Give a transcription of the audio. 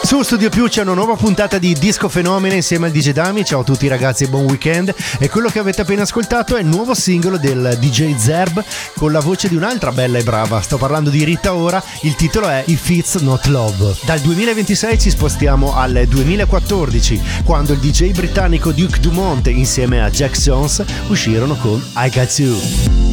Su Studio Più c'è una nuova puntata di Disco Fenomene insieme al DJ Dami. Ciao a tutti ragazzi e buon weekend. E quello che avete appena ascoltato è il nuovo singolo del DJ Zerb con la voce di un'altra bella e brava. Sto parlando di Rita Ora, il titolo è If It's Not Love. Dal 2026 ci spostiamo al 2014, quando il DJ britannico Duke Dumont insieme a Jack Jones uscirono con I Got You.